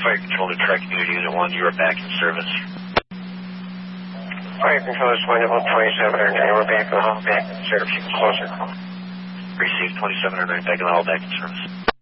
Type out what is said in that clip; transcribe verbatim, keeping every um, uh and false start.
Fire Control to Track Community Unit one, you are back in service. Fire Control is one level twenty-seven hundred nine, we're back in the hall, back in service, you can close it. Received twenty-seven hundred nine, back in the hall, back in service.